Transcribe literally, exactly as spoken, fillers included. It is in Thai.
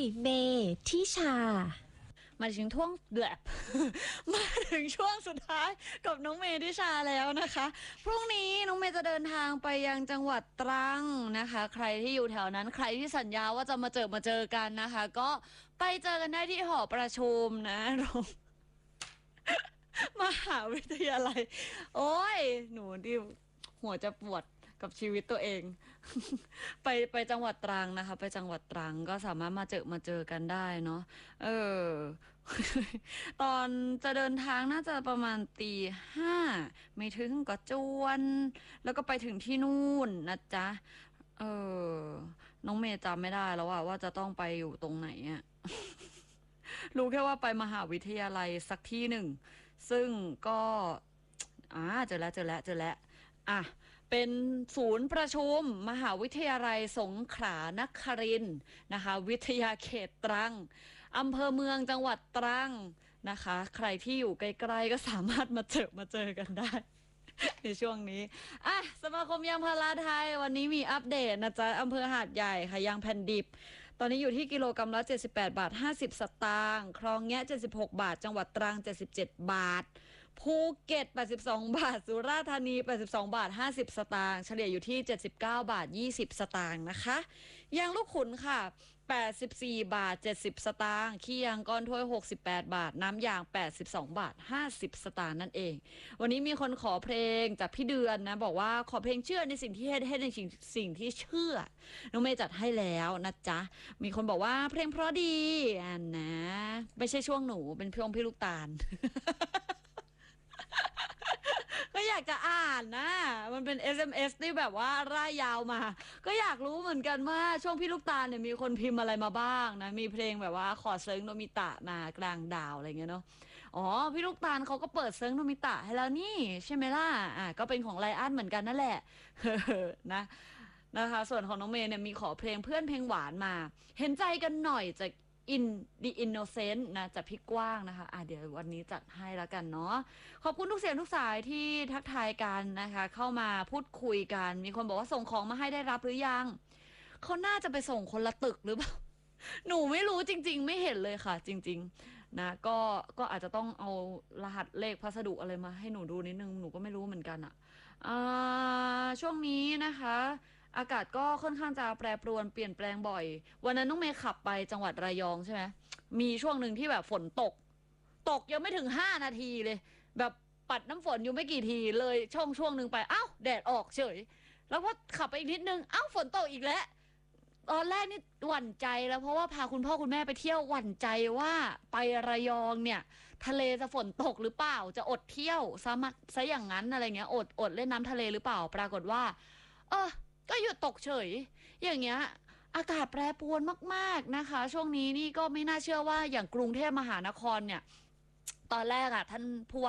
เมทิชามาถึงช่วงแบบ มาถึงช่วงสุดท้ายกับน้องเมย์ทิชาแล้วนะคะพรุ่งนี้น้องเมย์จะเดินทางไปยังจังหวัดตรังนะคะ ใครที่อยู่แถวนั้นใครที่สัญญาว่าจะมาเจอมาเจอกันนะคะ ก็ไปเจอกันได้ที่หอประชุมนะโรง มหาวิทยาลัยโอ้ยหนูดิหัวจะปวดกับชีวิตตัวเอง ไปไปจังหวัดตรังนะคะ ไปจังหวัดตรังก็สามารถมาเจอมาเจอกันได้เนาะเออ ตอนจะเดินทางน่าจะประมาณตีห้าไม่ถึงก็จวน แล้วก็ไปถึงที่นู่นนะจ๊ะเออน้องเมย์จำไม่ได้แล้วว่าว่าจะต้องไปอยู่ตรงไหนอะ รู้แค่ว่าไปมหาวิทยาลัยสักที่หนึ่งซึ่งก็อ่าเจอแล้วเจอแล้วเจอแล้วอ่ะเป็นศูนย์ประชุมมหาวิทยาลัยสงขลานครินทร์นะคะวิทยาเขตตรังอำเภอเมืองจังหวัดตรังนะคะ ใครที่อยู่ใกล้ๆก็สามารถมาเจอมาเจอกันได้ ในช่วงนี้อ่ะสมาคมยางพาราไทยวันนี้มีอัปเดตนะจ๊ะอำเภอหาดใหญ่ค่ะยางแผ่นดิบตอนนี้อยู่ที่กิโลกรัมละเจ็ดสิบแปดบาทห้าสิบสตางค์คลองแงะเจ็ดสิบหกบาทจังหวัดตรังเจ็ดสิบเจ็ดบาทภูเก็ตแปดสิบสองบาทสุราษฎร์ธานีแปดสิบสองบาทห้าสิบสตางค์เฉลี่ยอยู่ที่เจ็ดสิบเก้าบาทยี่สิบสตางค์นะคะยางลูกขุนค่ะแปดสิบสี่บาทเจ็ดสิบสตางค์ขี้ยางก้อนถ้วยหกสิบแปดบาทน้ำยางแปดสิบสองบาทห้าสิบสตางค์นั่นเองวันนี้มีคนขอเพลงจากพี่เดือนนะบอกว่าขอเพลงเชื่อในสิ่งที่เฮ็ดให้ในสิ่งสิ่งที่เชื่อน้องเมย์จัดให้แล้วนะจ๊ะมีคนบอกว่าเพลงเพราะดีอ่นนะไม่ใช่ช่วงหนูเป็นช่วงพี่ลูกตาล ก็อยากจะอ่านนะมันเป็น เอส เอ็ม เอส ที่แบบว่าร่ายยาวมาก็อยากรู้เหมือนกันว่าช่วงพี่ลูกตาลเนี่ยมีคนพิมพ์อะไรมาบ้างนะมีเพลงแบบว่าขอเซิร์งโนมิตะมากลางดาวอะไรเงี้ยเนาะอ๋อพี่ลูกตาลเขาก็เปิดเซิร์งโนมิตะให้แล้วนี่ใช่ไหมล่ะอ่ะก็เป็นของไลอ้อนเหมือนกันนั่นแหละ นะนะคะส่วนของน้องเมย์เนี่ยมีขอเพลงเพื่อนเพลงหวานมาเห็นใจกันหน่อยจากอินดีอินโนเซนต์นะจากพี่กว้างนะคะอ่ะเดี๋ยววันนี้จัดให้แล้วกันเนาะขอบคุณทุกเสียงทุกสายที่ทักทายกันนะคะเข้ามาพูดคุยกันมีคนบอกว่าส่งของมาให้ได้รับหรือยังเขาน่าจะไปส่งคนละตึกหรือเปล่า หนูไม่รู้จริงๆไม่เห็นเลยค่ะจริงๆนะก็ก็อาจจะต้องเอารหัสเลขพัสดุอะไรมาให้หนูดูนิดนึงหนูก็ไม่รู้เหมือนกันอะอ่าช่วงนี้นะคะอากาศก็ค่อนข้างจะแปรปรวนเปลี่ยนแปลงบ่อยวันนั้นน้องเมย์ขับไปจังหวัดระยองใช่ไหมมีช่วงหนึ่งที่แบบฝนตกตกยังไม่ถึงห้านาทีเลยแบบปัดน้ำฝนอยู่ไม่กี่ทีเลยช่วงช่วงหนึ่งไปอ้าวแดดออกเฉยแล้วพอขับไปอีกนิดนึงอ้าวฝนตกอีกแล้ว ตอนแรกนี่หวั่นใจแล้วเพราะว่าพาคุณพ่อคุณแม่ไปเที่ยวหวั่นใจว่าไประยองเนี่ยทะเลจะฝนตกหรือเปล่าจะอดเที่ยวซะมัดซะอย่างนั้นอะไรเงี้ยอดอดเล่นน้ำทะเลหรือเปล่าปรากฏว่าเออก็หยุดตกเฉยอย่างเงี้ยอากาศแปรปรวนมากๆนะคะช่วงนี้นี่ก็ไม่น่าเชื่อว่าอย่างกรุงเทพมหานครเนี่ยตอนแรกอ่ะท่านผู้ว่า